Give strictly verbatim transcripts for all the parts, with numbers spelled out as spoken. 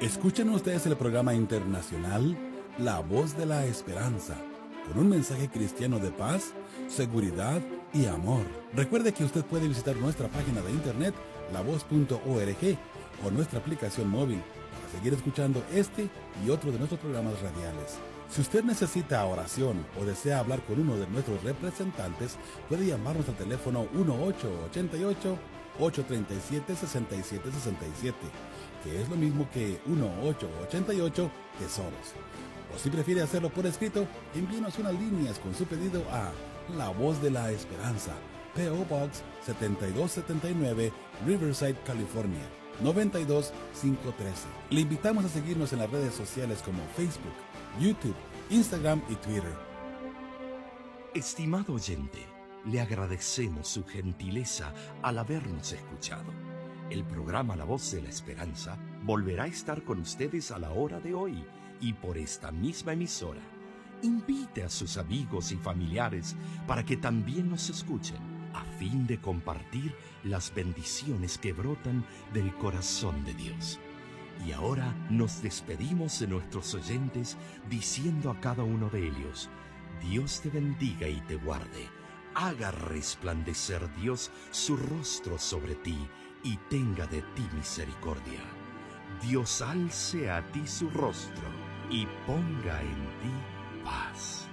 Escuchen ustedes el programa internacional La Voz de la Esperanza, con un mensaje cristiano de paz, seguridad y amor. Recuerde que usted puede visitar nuestra página de internet, la voz punto org, o nuestra aplicación móvil para seguir escuchando este y otro de nuestros programas radiales. Si usted necesita oración o desea hablar con uno de nuestros representantes, puede llamarnos al teléfono uno ocho ocho ocho, ocho tres siete, seis siete seis siete, que es lo mismo que uno ocho ocho ocho tesoros. O si prefiere hacerlo por escrito, envíenos unas líneas con su pedido a La Voz de la Esperanza, P O Box setenta y dos setenta y nueve, Riverside, California, noventa y dos mil quinientos trece. Le invitamos a seguirnos en las redes sociales como Facebook, YouTube, Instagram y Twitter. Estimado oyente, le agradecemos su gentileza al habernos escuchado. El programa La Voz de la Esperanza volverá a estar con ustedes a la hora de hoy y por esta misma emisora. Invite a sus amigos y familiares para que también nos escuchen, a fin de compartir las bendiciones que brotan del corazón de Dios. Y ahora nos despedimos de nuestros oyentes diciendo a cada uno de ellos: Dios te bendiga y te guarde. Haga resplandecer Dios su rostro sobre ti y tenga de ti misericordia. Dios alce a ti su rostro y ponga en ti paz.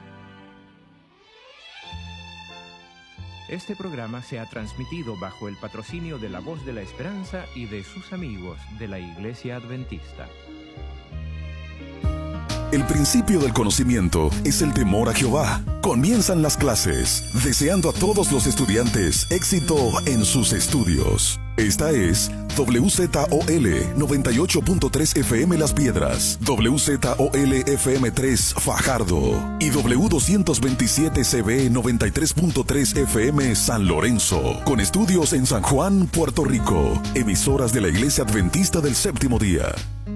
Este programa se ha transmitido bajo el patrocinio de La Voz de la Esperanza y de sus amigos de la Iglesia Adventista. El principio del conocimiento es el temor a Jehová. Comienzan las clases, deseando a todos los estudiantes éxito en sus estudios. Esta es W Z O L noventa y ocho punto tres F M Las Piedras, W Z O L F M tres Fajardo y W doscientos veintisiete C B noventa y tres punto tres F M San Lorenzo, con estudios en San Juan, Puerto Rico, emisoras de la Iglesia Adventista del Séptimo Día.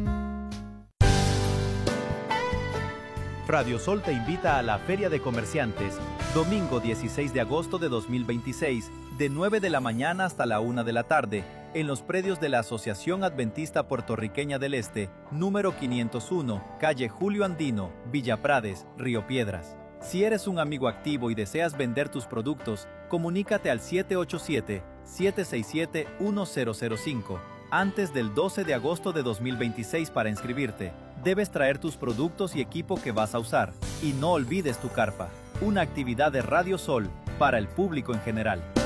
Radio Sol te invita a la Feria de Comerciantes, domingo dieciséis de agosto de dos mil veintiséis, de nueve de la mañana hasta la una de la tarde, en los predios de la Asociación Adventista Puertorriqueña del Este, número quinientos uno, calle Julio Andino, Villa Prades, Río Piedras. Si eres un amigo activo y deseas vender tus productos, comunícate al siete ocho siete, siete seis siete, uno cero cero cinco antes del doce de agosto de dos mil veintiséis para inscribirte. Debes traer tus productos y equipo que vas a usar. Y no olvides tu carpa, una actividad de Radio Sol para el público en general.